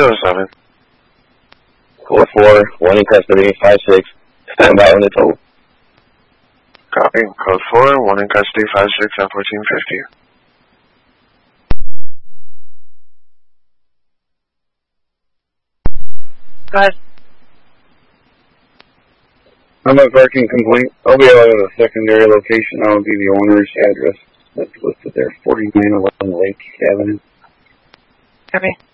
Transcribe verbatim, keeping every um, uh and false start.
two oh seven. four four, one in custody, five six. Stand by on the toll. Copy. Code four, one in custody, five six at fourteen fifty. Go ahead. I'm a parking complaint. I'll be out of a secondary location. I'll give you owner's address that's listed there, forty-nine eleven Lake Avenue. Copy.